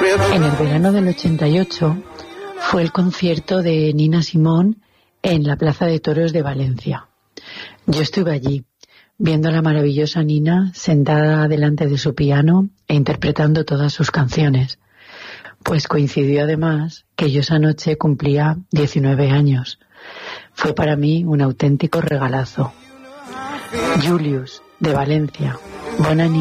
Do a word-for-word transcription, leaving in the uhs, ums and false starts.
En el verano del ochenta y ocho fue el concierto de Nina Simone en la Plaza de Toros de Valencia. Yo estuve allí, viendo a la maravillosa Nina sentada delante de su piano e interpretando todas sus canciones. Pues coincidió además que yo esa noche cumplía diecinueve años. Fue para mí un auténtico regalazo. Julius, de Valencia. Bona nit.